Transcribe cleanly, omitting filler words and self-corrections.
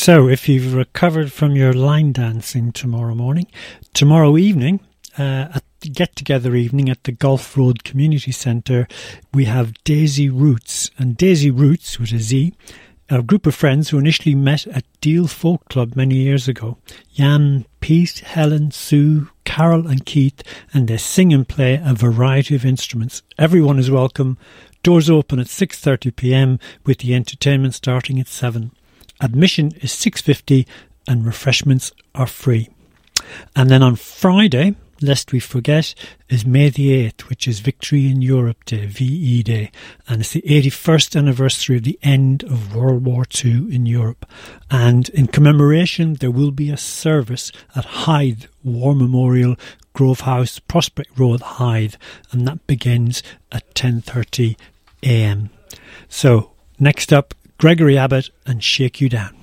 So, if you've recovered from your line dancing tomorrow evening, at the get-together evening at the Gulf Road Community Centre, we have Daisy Roots. And Daisy Roots, with a Z, are a group of friends who initially met at Deal Folk Club many years ago. Jan, Pete, Helen, Sue, Carol and Keith, and they sing and play a variety of instruments. Everyone is welcome. Doors open at 6:30pm with the entertainment starting at 7. Admission is $6.50 and refreshments are free. And then on Friday, lest we forget, is May the 8th, which is Victory in Europe Day, VE Day, and it's the 81st anniversary of the end of World War II in Europe. And in commemoration, there will be a service at Hythe War Memorial, Grove House, Prospect Road, Hythe, and that begins at 10:30am. So, next up, Gregory Abbott and Shake You Down.